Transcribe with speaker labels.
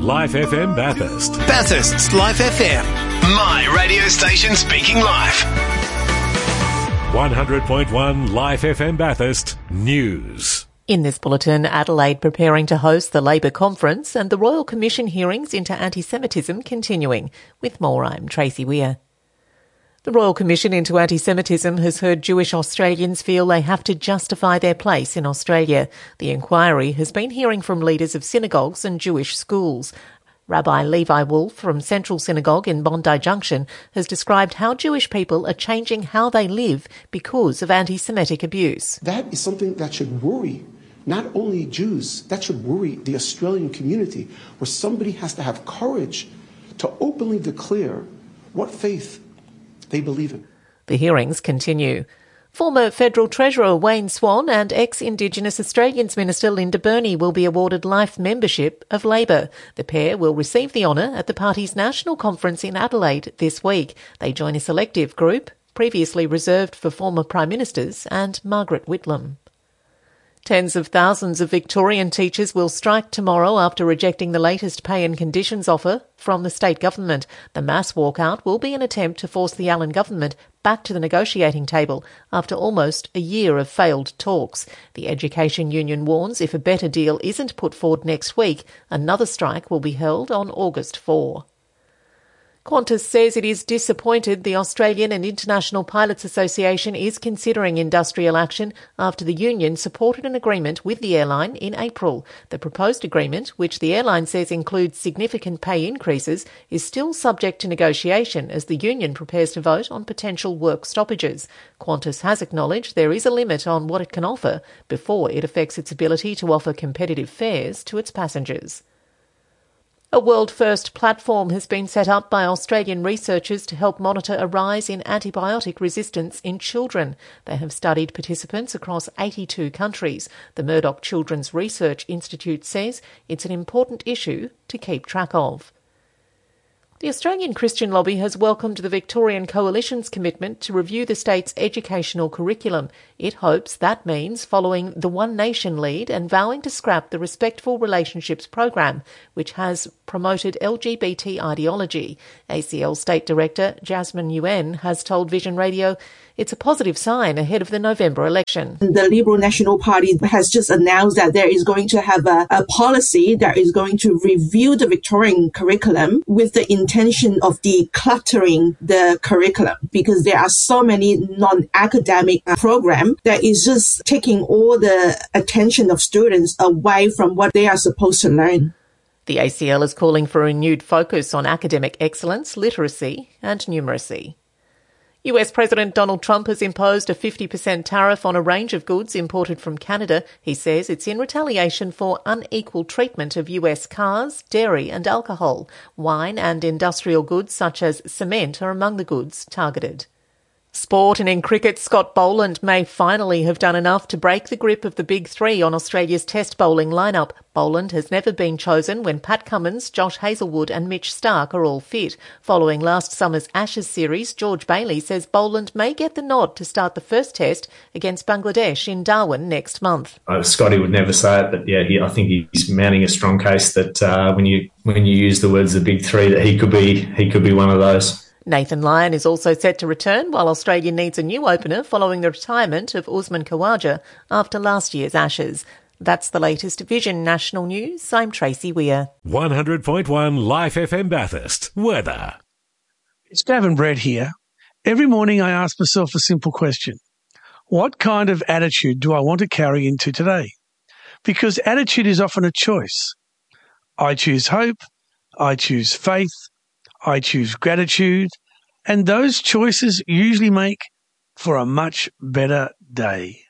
Speaker 1: Life FM Bathurst.
Speaker 2: Bathurst's Life FM. My radio station speaking live.
Speaker 1: 100.1 Life FM Bathurst News.
Speaker 3: In this bulletin, Adelaide preparing to host the Labor conference and the Royal Commission hearings into anti-Semitism continuing. With more, I'm Tracy Weir. The Royal Commission into Anti-Semitism has heard Jewish Australians feel they have to justify their place in Australia. The inquiry has been hearing from leaders of synagogues and Jewish schools. Rabbi Levi Wolf from Central Synagogue in Bondi Junction has described how Jewish people are changing how they live because of anti-Semitic abuse.
Speaker 4: That is something that should worry not only Jews, that should worry the Australian community, where somebody has to have courage to openly declare what faith they believe in.
Speaker 3: The hearings continue. Former Federal Treasurer Wayne Swan and ex-Indigenous Australians Minister Linda Burney will be awarded life membership of Labor. The pair will receive the honour at the party's national conference in Adelaide this week. They join a selective group previously reserved for former Prime Ministers and Margaret Whitlam. Tens of thousands of Victorian teachers will strike tomorrow after rejecting the latest pay and conditions offer from the state government. The mass walkout will be an attempt to force the Allen government back to the negotiating table after almost a year of failed talks. The Education Union warns if a better deal isn't put forward next week, another strike will be held on August 4. Qantas says it is disappointed the Australian and International Pilots Association is considering industrial action after the union supported an agreement with the airline in April. The proposed agreement, which the airline says includes significant pay increases, is still subject to negotiation as the union prepares to vote on potential work stoppages. Qantas has acknowledged there is a limit on what it can offer before it affects its ability to offer competitive fares to its passengers. A world-first platform has been set up by Australian researchers to help monitor a rise in antibiotic resistance in children. They have studied participants across 82 countries. The Murdoch Children's Research Institute says it's an important issue to keep track of. The Australian Christian Lobby has welcomed the Victorian Coalition's commitment to review the state's educational curriculum. It hopes that means following the One Nation lead and vowing to scrap the Respectful Relationships program, which has promoted LGBT ideology. ACL State Director Jasmine Yuen has told Vision Radio it's a positive sign ahead of the November election.
Speaker 5: The Liberal National Party has just announced that there is going to have a policy that is going to review the Victorian curriculum with the intention of decluttering the curriculum, because there are so many non-academic programs that is just taking all the attention of students away from what they are supposed to learn.
Speaker 3: The ACL is calling for a renewed focus on academic excellence, literacy and numeracy. US President Donald Trump has imposed a 50% tariff on a range of goods imported from Canada. He says it's in retaliation for unequal treatment of US cars, dairy and alcohol. Wine and industrial goods such as cement are among the goods targeted. Sport, and in cricket, Scott Boland may finally have done enough to break the grip of the big three on Australia's test bowling lineup. Boland has never been chosen when Pat Cummins, Josh Hazlewood and Mitch Starc are all fit. Following last summer's Ashes series, George Bailey says Boland may get the nod to start the first test against Bangladesh in Darwin next month.
Speaker 6: Scotty would never say it, but I think he's mounting a strong case that when you use the words the big three, that he could be one of those.
Speaker 3: Nathan Lyon is also set to return, while Australia needs a new opener following the retirement of Usman Khawaja after last year's Ashes. That's the latest Vision National News. I'm Tracy Weir.
Speaker 1: 100.1 Life FM Bathurst. Weather.
Speaker 7: It's Gavin Brett here. Every morning I ask myself a simple question. What kind of attitude do I want to carry into today? Because attitude is often a choice. I choose hope. I choose faith. I choose gratitude, and those choices usually make for a much better day.